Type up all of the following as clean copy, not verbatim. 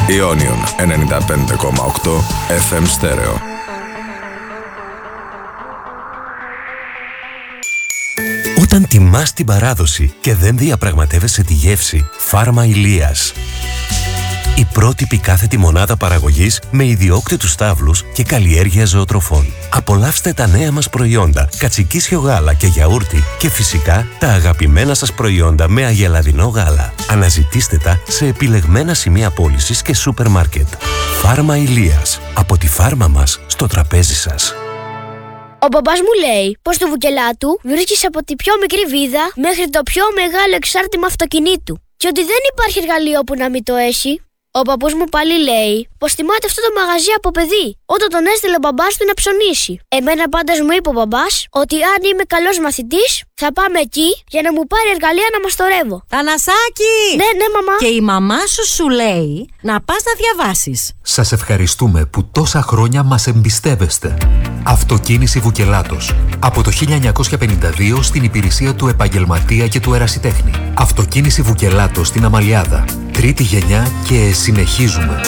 Ionion 95,8 FM στέρεο. Όταν τιμάς την παράδοση και δεν διαπραγματεύεσαι τη γεύση, Φάρμα Ηλίας. Η πρότυπη κάθετη μονάδα παραγωγής με ιδιόκτητους στάβλους και καλλιέργεια ζωοτροφών. Απολαύστε τα νέα μας προϊόντα, κατσικίσιο γάλα και γιαούρτι και φυσικά τα αγαπημένα σας προϊόντα με αγελαδινό γάλα. Αναζητήστε τα σε επιλεγμένα σημεία πώλησης και σούπερ μάρκετ. Φάρμα Ηλίας. Από τη φάρμα μας στο τραπέζι σας. Ο μπαμπάς μου λέει πως το Βουκελάτου βρίσκεις από τη πιο μικρή βίδα μέχρι το πιο μεγάλο εξάρτημα αυτοκινήτου και ότι δεν υπάρχει εργαλείο που να μην το έχει. Ο παππούς μου πάλι λέει πως θυμάται αυτό το μαγαζί από παιδί, όταν τον έστειλε ο μπαμπάς του να ψωνίσει. Εμένα πάντως μου είπε ο μπαμπάς ότι αν είμαι καλός μαθητής θα πάμε εκεί για να μου πάρει εργαλεία να μαστορεύω. Θανασάκη! Ναι, μαμά. Και η μαμά σου λέει να πας να διαβάσεις. Σας ευχαριστούμε που τόσα χρόνια μας εμπιστεύεστε. Αυτοκίνηση Βουκελάτος. Από το 1952 στην υπηρεσία του επαγγελματία και του ερασιτέχνη. Αυτοκίνηση Βουκελάτος στην Αμαλιάδα. Τρίτη γενιά και συνεχίζουμε.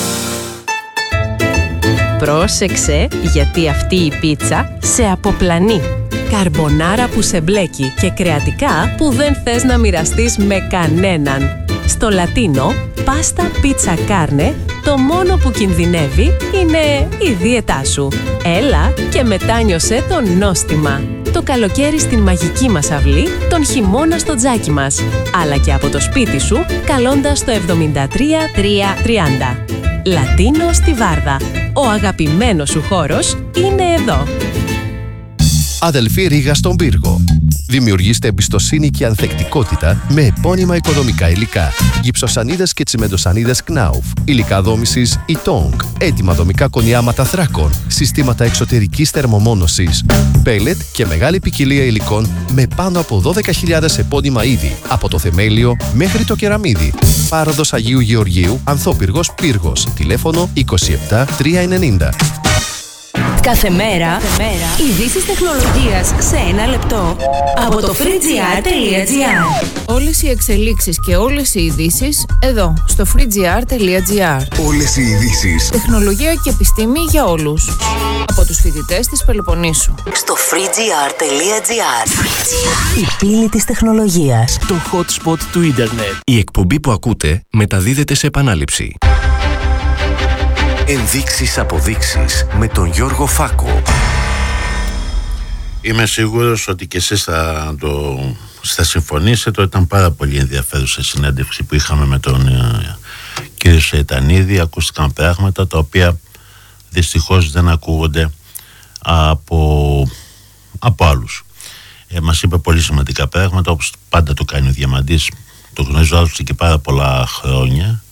Πρόσεξε, γιατί αυτή η πίτσα σε αποπλανεί. Καρμπονάρα που σε μπλέκει και κρεατικά που δεν θες να μοιραστείς με κανέναν. Στο Λατίνο, πάστα πίτσα κάρνε, το μόνο που κινδυνεύει είναι η δίαιτά σου. Έλα και μετάνιωσέ το νόστιμα. Το καλοκαίρι στην μαγική μας αυλή, τον χειμώνα στο τζάκι μας. Αλλά και από το σπίτι σου, καλώντας το 73330. Λατίνο στη Βάρδα. Ο αγαπημένος σου χώρος είναι εδώ. Αδελφή Ρήγα στον Πύργο. Δημιουργήστε εμπιστοσύνη και ανθεκτικότητα με επώνυμα οικοδομικά υλικά. Γυψοσανίδες και τσιμεντοσανίδες Knauf. Υλικά δόμησης Ytong. Έτοιμα δομικά κονιάματα θράκων. Συστήματα εξωτερικής θερμομόνωσης. Πέλετ και μεγάλη ποικιλία υλικών με πάνω από 12.000 επώνυμα είδη. Από το θεμέλιο μέχρι το κεραμίδι. Πάροδος Αγίου Γεωργίου, Ανθόπυργος Πύργος. Τηλέφωνο 27 390. Κάθε μέρα, ειδήσεις τεχνολογίας σε ένα λεπτό από το freegr.gr. Όλες οι εξελίξεις και όλες οι ειδήσεις εδώ, στο freegr.gr. Όλες οι ειδήσεις. Τεχνολογία και επιστήμη για όλους. Από τους φοιτητές της Πελοποννήσου. Στο freegr.gr. Η πύλη της τεχνολογίας. Το hot spot του ίντερνετ. Η εκπομπή που ακούτε μεταδίδεται σε επανάληψη. Ενδείξεις αποδείξεις με τον Γιώργο Φάκο. Είμαι σίγουρος ότι και εσείς θα συμφωνήσετε. Ήταν πάρα πολύ ενδιαφέρουσα συνέντευξη που είχαμε με τον κύριο Σεϊτανίδη. Ακούστηκαν πράγματα τα οποία δυστυχώς δεν ακούγονται από άλλους. Μας είπε πολύ σημαντικά πράγματα, όπως πάντα το κάνει ο Διαμαντής. Το γνωρίζω άλλωστε και πάρα πολλά χρόνια.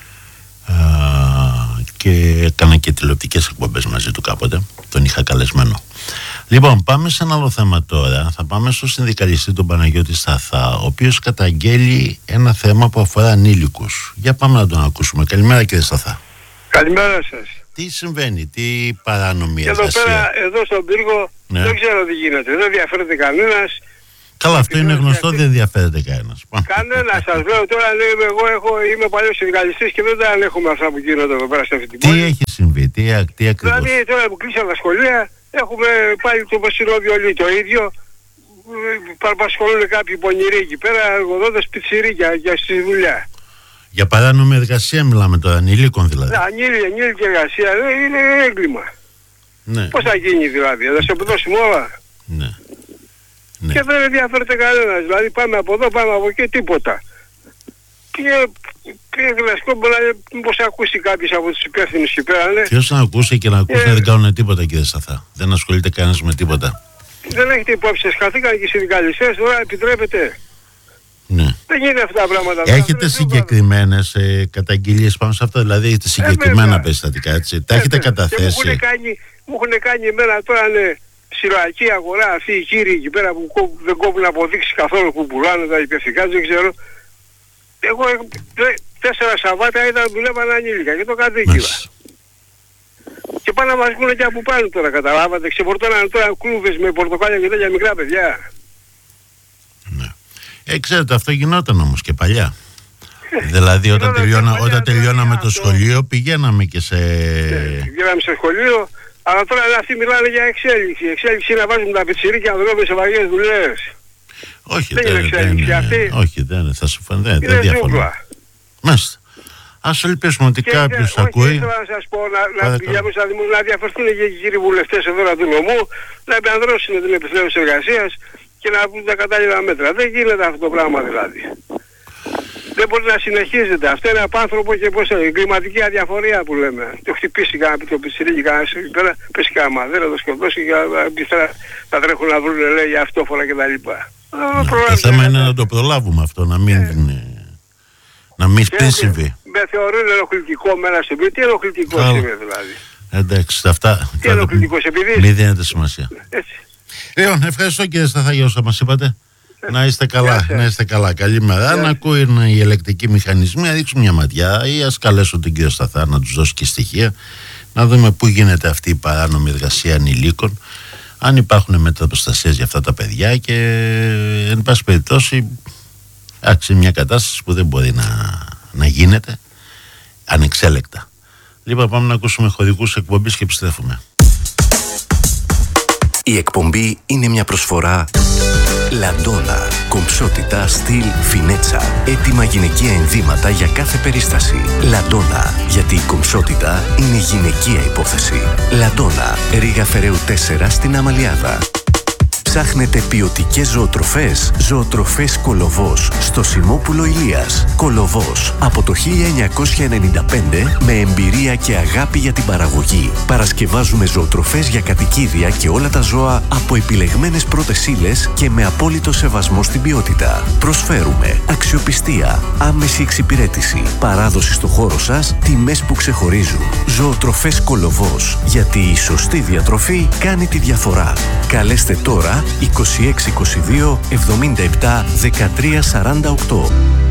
Και έκανα και τηλεοπτικές εκπομπές μαζί του κάποτε. Τον είχα καλεσμένο. Λοιπόν, πάμε σε ένα άλλο θέμα τώρα. Θα πάμε στο συνδικαλιστή τον Παναγιώτη Σταθά, ο οποίος καταγγέλει ένα θέμα που αφορά ανήλικους. Για πάμε να τον ακούσουμε. Καλημέρα κύριε Σταθά. Καλημέρα σας. Τι συμβαίνει, τι παράνομη εργασία? Εδώ στον Πύργο, ναι. Δεν ξέρω τι γίνεται. Δεν ενδιαφέρεται κανένας. Καλά, αυτό είναι γνωστό, δεν ενδιαφέρεται κανένας. Κανένα, σας λέω τώρα, εγώ είμαι παλιός συνδικαλιστής και δεν τα ανέχομαι αυτά που γίνονται εδώ πέρα σε αυτή την πόλη. Τι έχει συμβεί, τι ακριβώς? Δηλαδή τώρα που κλείσαν τα σχολεία, έχουμε πάλι το ποσινό βιολί το ίδιο. Παραπασχολούν κάποιοι πονηροί εκεί πέρα, εργοδότες πιτσιρίκια για στη δουλειά. Για παράνομη εργασία μιλάμε τώρα, ανηλίκων δηλαδή. Ναι, ανήλικη εργασία είναι έγκλημα. Ναι. Πώς θα γίνει δηλαδή, θα σε δώσουμε όλα? Ναι. Ναι. Και δεν ενδιαφέρεται κανένας, δηλαδή πάμε από εδώ, πάμε από εκεί, τίποτα. Και γλασκό μπορεί να μήπως ακούσει κάποιος από τους υπεύθυνους εκεί πέρα, ναι. Ποιος να ακούσει και να ακούσει να δεν κάνουν τίποτα κύριε Σταθά? Δεν ασχολείται κανένας με τίποτα. Δεν έχετε υπόψη σας, χαθήκαν και οι συνδικαλιστές, τώρα επιτρέπετε? Ναι. Δεν γίνεται αυτά τα πράγματα. Έχετε συγκεκριμένες καταγγελίες πάνω σε αυτό, δηλαδή έχετε συγκεκριμένα περιστατικά, έτσι? Τα έχετε καταθέσει? Μου έχουν κάνει εμένα τώρα, ναι. Ψιλοακή αγορά αυτοί οι κύριοι εκεί πέρα που δεν κόβουν αποδείξεις καθόλου που πουλάνε τα υπευθυκά, δεν ξέρω. Εγώ 4 Σαββάτα δουλεύαν ανήλικα και το κατήγγυλα. Και πάνε να μας βγουν και από πάνω τώρα, καταλάβατε. Ξεφορτώνανε τώρα κλούβες με πορτοκάλια και τέτοια μικρά παιδιά. Ναι. Ξέρετε, αυτό γινόταν όμως και παλιά. Δηλαδή όταν τελειώναμε το σχολείο πηγαίναμε και σε... Πηγαίναμε σε σχολείο, αλλά τώρα αυτοί μιλάνε για εξέλιξη. Η εξέλιξη είναι να βάζουμε τα πιτσιρίκια να δουλεύουμε σε βαριές δουλειές. Όχι, δεν είναι εξέλιξη αυτή. Όχι, δεν θα συμφωνώ. Δεν διαφωνώ. Μάλιστα. Ας ελπίσουμε ότι κάποιος ακούει. Όχι, ήθελα να σας πω να διαφερθούν και οι κύριοι βουλευτές εδώ του νομού, να επανδρώσουν την επιθέωση εργασίας και να πούν τα κατάλληλα μέτρα. Δεν γίνεται αυτό το πράγμα δηλαδή. Δεν μπορεί να συνεχίζεται. Αυτό είναι απάνθρωπο και πώς είναι. Κλιματική αδιαφορία που λέμε. Το χτυπήσει κανένα το πιτσιρίκι, κανένα εκεί πέρα, πέσει κανένα μαδέρα, το σκοτώσει και θα τρέχουν να βρουν λέει για αυτόφορα κτλ. Το θέμα είναι να το προλάβουμε αυτό, να μην συμβεί. Με θεωρούν ενοχλητικό μένα στο σπίτι. Τι ενοχλητικό είναι δηλαδή. Εντάξει, αυτά. Τι ενοχλητικό, επειδή. Μην δίνετε σημασία. Λοιπόν, ευχαριστώ κύριε Σταθαγιώτη όσα μας είπατε. Να είστε καλά, να είστε καλά. Καλημέρα. Να ακούει οι ελεκτικοί μηχανισμοί, να δείξουν μια ματιά ή ας καλέσουν τον κύριο Σταθά να τους δώσει και στοιχεία. Να δούμε πού γίνεται αυτή η παράνομη εργασία ανηλίκων. Αν υπάρχουν μέτρα προστασίας για αυτά τα παιδιά και εν πάση περιπτώσει είναι μια κατάσταση που δεν μπορεί να γίνεται ανεξέλεκτα. Λοιπόν, πάμε να ακούσουμε χωρικούς εκπομπής και επιστρέφουμε. Η εκπομπή είναι μια προσφορά Λαντόνα. Κομψότητα, στυλ, φινέτσα. Έτοιμα γυναικεία ενδύματα για κάθε περίσταση. Λαντόνα. Γιατί η κομψότητα είναι γυναικεία υπόθεση. Λαντόνα. Ρήγα Φεραίου 4 στην Αμαλιάδα. Ψάχνετε ποιοτικές ζωοτροφές? Ζωοτροφές Κολοβός στο Σιμόπουλο Ηλίας. Κολοβός από το 1995 με εμπειρία και αγάπη για την παραγωγή. Παρασκευάζουμε ζωοτροφές για κατοικίδια και όλα τα ζώα από επιλεγμένες πρώτες ύλες και με απόλυτο σεβασμό στην ποιότητα. Προσφέρουμε αξιοπιστία, άμεση εξυπηρέτηση, παράδοση στο χώρο σας, τιμές που ξεχωρίζουν. Ζωοτροφές Κολοβός. Γιατί η σωστή διατροφή κάνει τη διαφορά. Καλέστε τώρα 2622 77 13 48.